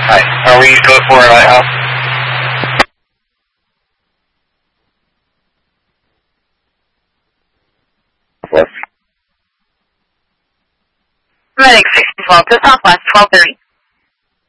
Hi. Are we code 4 at Lighthouse? Medic 612 to Southwest 1230.